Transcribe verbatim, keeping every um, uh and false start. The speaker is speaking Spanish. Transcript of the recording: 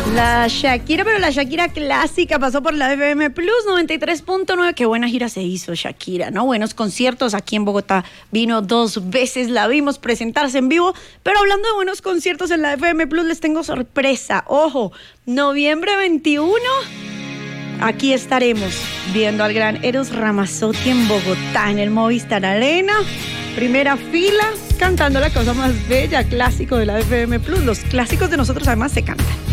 La Shakira, pero la Shakira clásica pasó por la F M Plus noventa y tres punto nueve. Qué buena gira se hizo Shakira, ¿no? Buenos conciertos. Aquí en Bogotá vino dos veces, la vimos presentarse en vivo. Pero hablando de buenos conciertos en la F M Plus, les tengo sorpresa. Ojo, noviembre veintiuno, aquí estaremos viendo al gran Eros Ramazzotti en Bogotá, en el Movistar Arena. Primera fila, cantando la cosa más bella, clásico de la F M Plus. Los clásicos de nosotros además se cantan.